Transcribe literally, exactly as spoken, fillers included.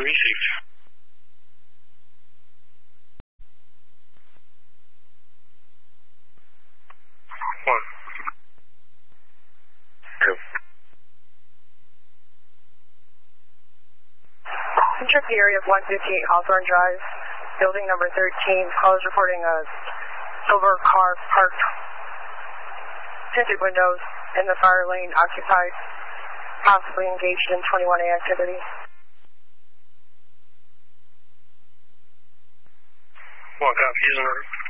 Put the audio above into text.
received. One. Two. Enter the area of one fifty-eight Hawthorne Drive, building number thirteen. Callers reporting a silver car parked, tinted windows in the fire lane, occupied, possibly engaged in twenty-one A activity. One copy, is